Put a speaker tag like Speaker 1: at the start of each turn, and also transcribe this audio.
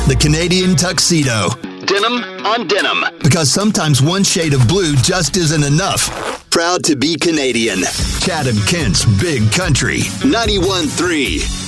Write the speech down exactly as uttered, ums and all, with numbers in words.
Speaker 1: the Canadian tuxedo.
Speaker 2: Denim on denim.
Speaker 1: Because sometimes one shade of blue just isn't enough. Proud to be Canadian. Chatham Kent's Big Country. ninety-one point three.